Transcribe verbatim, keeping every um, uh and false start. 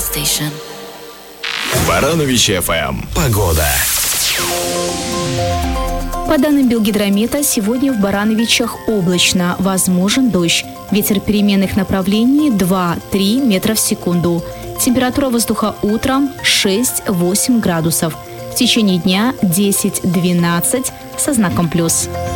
station. Барановичи эф эм. Погода. По данным Белгидромета, сегодня в Барановичах облачно, возможен дождь. Ветер переменных направлений два-три метра в секунду. Температура воздуха утром шесть-восемь градусов. В течение дня десять-двенадцать со знаком плюс.